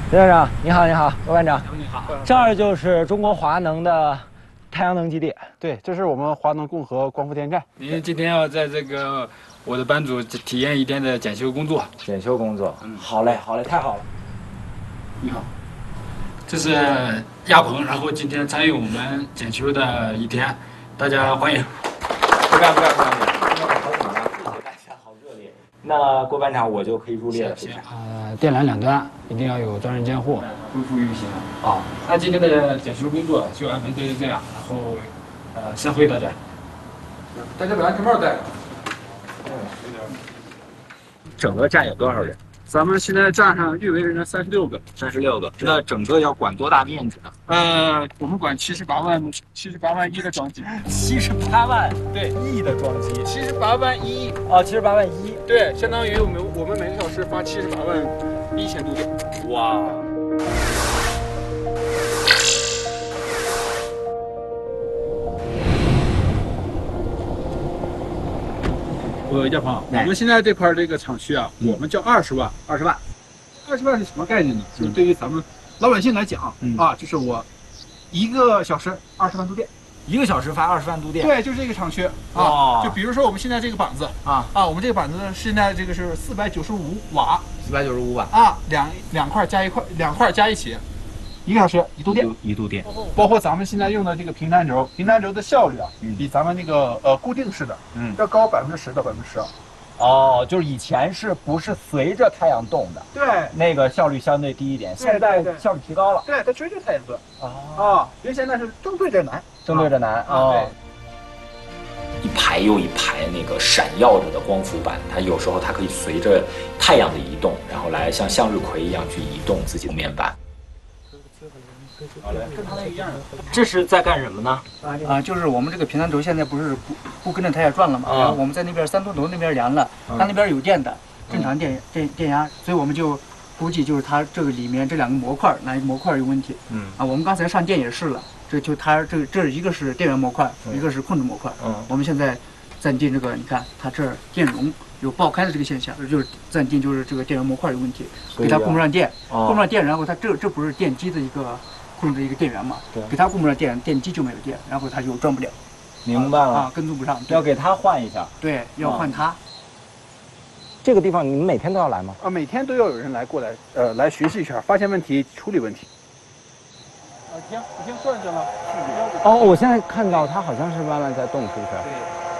刘院长，你好，你好，罗班长， 你好。 这儿就是中国华能的太阳能基地。 对，这是我们华能共和光伏电站。 您今天要在这个我的班组体验一天的检修工作。 检修工作，好嘞，好嘞，太好了。 你好，这是亚鹏，然后今天参与我们检修的一天，大家欢迎。 不敢，好紧张，大家好热烈。那郭班长，我就可以入列了，是不是？ 电缆两端一定要有专人监护，恢复运行。好，那今天的检修工作就安排就是这样，然后先回大家。大家把安全帽戴上。 整个站有多少人咱们现在站上运维人员36个 ？36个。那整个要管多大面积呢？ 我们管78万一的装机。 78万对亿的装机。 78万一。 哦，78万一。 对，相当于我们每个小时发78万1000度电。 哇。 亚鹏，我们现在这块这个厂区啊，我们叫20万。 20万。 20万是什么概念呢？就是对于咱们老百姓来讲啊，就是我1个小时20万度电。 1个小时发20万度电。 对，就是这个厂区啊。就比如说我们现在这个板子我们这个板子呢，现在这个是495瓦 ，495瓦啊，两块加一起，1个小时1度电 ，1度电。 包括咱们现在用的这个平单轴的效率啊，比咱们那个固定式的要高10%到12%。 哦，就是以前是不是随着太阳动的？ 对， 那个效率相对低一点，现在效率提高了。 对，它追着太阳转因为现在是正对着南。 哦。 一排又一排那个闪耀着的光伏板，它有时候它可以随着太阳的移动，然后来像向日葵一样去移动自己的面板。 好嘞，跟它那一样。 这是在干什么呢？ 就是我们这个平单轴现在不是不跟着太阳转了嘛，然后我们在那边3吨头那边连了，它那边有电的，正常电压，所以我们就估计就是它这个里面这2个模块有问题。我们刚才上电也试了，这一个是电源模块，一个是控制模块。我们现在暂定这个，你看它这儿电容有爆开的这个现象，就是暂定就是这个电源模块有问题，给它供不上电，然后它这不是电机的一个控制一个电源嘛，给它供不上电，电机就没有电，然后它就转不了。 明白了跟踪不上， 要给它换一下。对， 要换它。 这个地方你们每天都要来吗？ 每天都要有人过来，来学习一下，发现问题，处理问题。 已经算上了。 哦，我现在看到它好像是慢慢在动，是不是？ 对。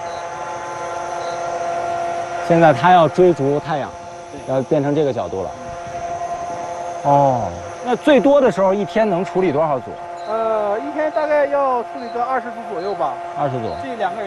现在它要追逐太阳，要变成这个角度了。哦，那最多的时候一天能处理多少组？ 一天大概要处理个20组左右吧。 20组。 这2个人。